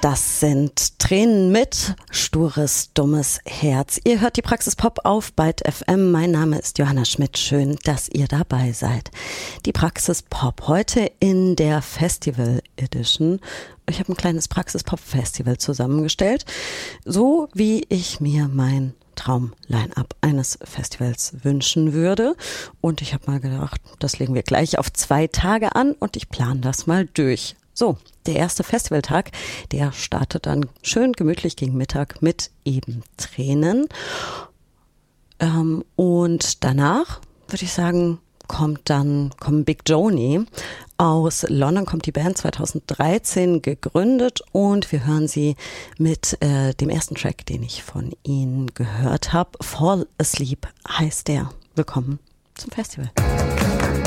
Das sind Tränen mit stures, dummes Herz. Ihr hört die Praxis Pop auf Byte FM. Mein Name ist Johanna Schmidt. Schön, dass ihr dabei seid. Die Praxis Pop heute in der Festival Edition. Ich habe ein kleines Praxis Pop Festival zusammengestellt, so wie ich mir mein Traum-Line-Up eines Festivals wünschen würde. Und ich habe mal gedacht, das legen wir gleich auf 2 Tage an und ich plane das mal durch. So, der erste Festivaltag, der startet dann schön gemütlich gegen Mittag mit eben Tränen. Und danach, würde ich sagen, kommen Big Joni. Aus London kommt die Band 2013 gegründet und wir hören sie mit dem ersten Track, den ich von ihnen gehört habe. Fall Asleep heißt der. Willkommen zum Festival.